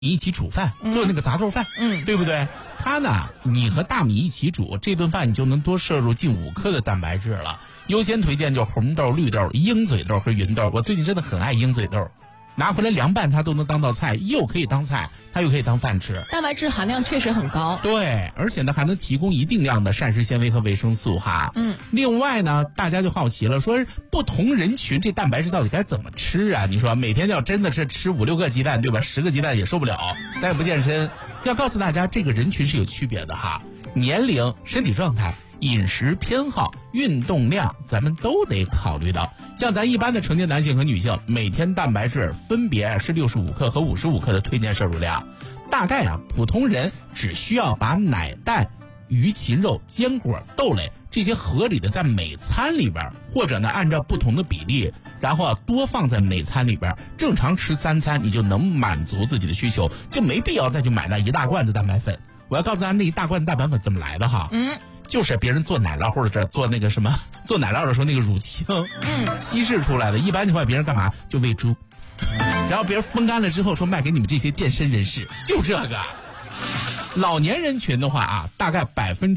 一起煮饭，做那个杂豆饭，对不对？它呢，你和大米一起煮这顿饭，你就能多摄入近5克的蛋白质了。优先推荐就是红豆、绿豆、鹰嘴豆和芸豆。我最近真的很爱鹰嘴豆，拿回来凉拌它都能当道菜，又可以当菜，它又可以当饭吃。 蛋白质含量确实很高， 对，而且呢还能提供一定量的膳食纤维和维生素哈。另外呢，大家就好奇了，说不同人群这蛋白质到底该怎么吃啊？你说每天要真的是吃5、6个鸡蛋，对吧？10个鸡蛋也受不了，咱也不健身。要告诉大家，这个人群是有区别的哈，年龄、身体状态、饮食偏好、运动量，咱们都得考虑到。像咱一般的成年男性和女性，每天蛋白质分别是65克和55克的推荐摄入量。大概啊，普通人只需要把奶蛋、鱼禽肉、坚果、豆类这些合理的在每餐里边，或者呢按照不同的比例，然后多放在每餐里边，正常吃3餐，你就能满足自己的需求，就没必要再去买那一大罐子蛋白粉。我要告诉大家，那一大罐蛋白粉怎么来的哈？就是别人做奶酪或者做那个什么做奶酪的时候那个乳清，稀释出来的。一般情况别人干嘛就喂猪，然后别人风干了之后说卖给你们这些健身人士，就这个。老年人群的话啊，大概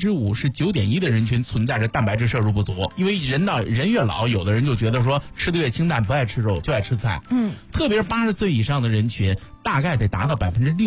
59.1%的人群存在着蛋白质摄入不足，因为人越老，有的人就觉得说吃的越清淡，不爱吃肉，就爱吃菜。特别是80岁以上的人群，大概得达到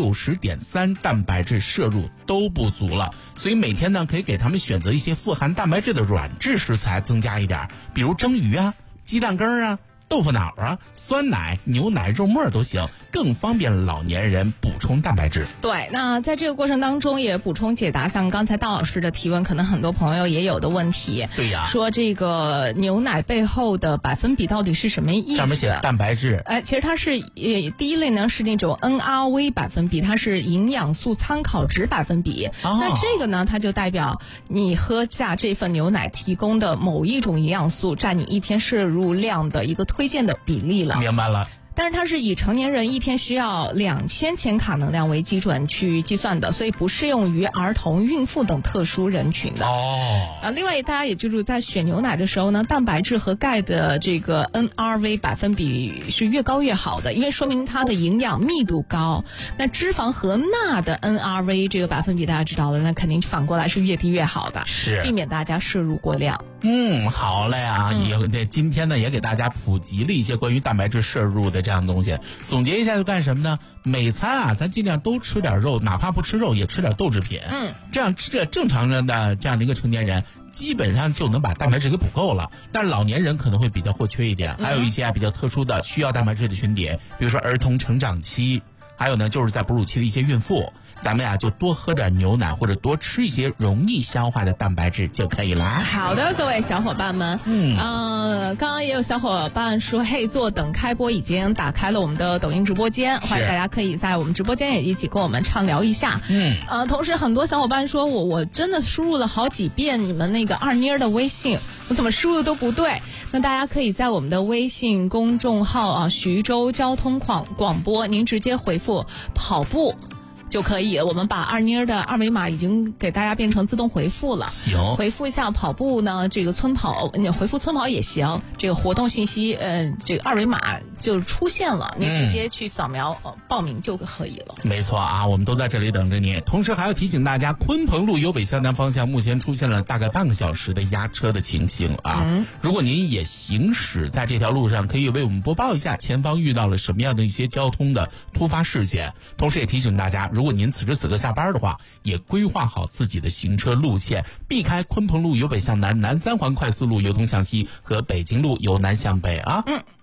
60.3%蛋白质摄入都不足了。所以每天呢，可以给他们选择一些富含蛋白质的软质食材，增加一点，比如蒸鱼啊、鸡蛋羹啊、豆腐脑啊、酸奶、牛奶、肉末都行，更方便老年人补充蛋白质。 对，那在这个过程当中也补充解答像刚才大老师的提问，可能很多朋友也有的问题。 对呀， 说这个牛奶背后的百分比到底是什么意思？ 上面写蛋白质。 其实它是第一类呢是那种 NRV 百分比，它是营养素参考值百分比。那这个呢，它就代表你喝下这份牛奶提供的某一种营养素占你一天摄入量的一个推荐的比例了。 明白了。 但是它是以成年人一天需要2000千卡能量为基准去计算的，所以不适用于儿童、孕妇等特殊人群的。另外大家也记住，在选牛奶的时候呢，蛋白质和钙的这个 NRV 百分比是越高越好的，因为说明它的营养密度高。那脂肪和钠的 NRV 这个百分比大家知道了，那肯定反过来是越低越好的， 是避免大家摄入过量。 好嘞啊！今天呢也给大家普及了一些关于蛋白质摄入的这样的东西。总结一下就干什么呢？每餐啊，咱尽量都吃点肉，哪怕不吃肉也吃点豆制品。这样正常人的这样的一个成年人，基本上就能把蛋白质给补够了。但是老年人可能会比较或缺一点，还有一些比较特殊的需要蛋白质的群体，比如说儿童成长期，还有呢就是在哺乳期的一些孕妇。咱们呀就多喝点牛奶，或者多吃一些容易消化的蛋白质就可以啦。 好的，各位小伙伴们，刚刚也有小伙伴说，嘿，坐等开播已经打开了我们的抖音直播间，欢迎大家可以在我们直播间也一起跟我们畅聊一下。同时很多小伙伴说我真的输入了好几遍你们那个二妮儿的微信，我怎么输入都不对。那大家可以在我们的微信公众号徐州交通广播，您直接回复跑步就可以。我们把二妮儿的二维码已经给大家变成自动回复了。 行， 回复一下跑步呢，这个村跑，你回复村跑也行。这个活动信息，这个二维码就出现了，你直接去扫描报名就可以了。 没错啊，我们都在这里等着你。同时还要提醒大家，鲲鹏路由北向南方向目前出现了大概半个小时的压车的情形啊。如果您也行驶在这条路上，可以为我们播报一下前方遇到了什么样的一些交通的突发事件。同时也提醒大家，如果您此时此刻下班的话，也规划好自己的行车路线，避开鲲鹏路由北向南、南三环快速路由东向西和北京路由南向北啊。